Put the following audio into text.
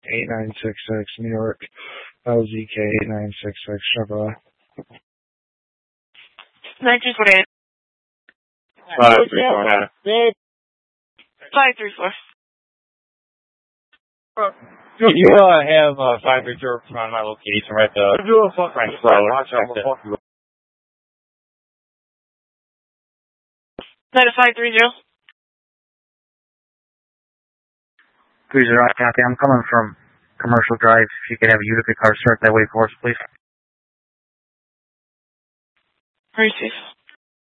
8966, New York, LZK 8966, Chevrolet. 9348. 534. 534. You have 534 from my location right there. Watch out. 9530. 30, copy. I'm coming from Commercial Drive. If you could have a Utica car start that way for us, please. Receive.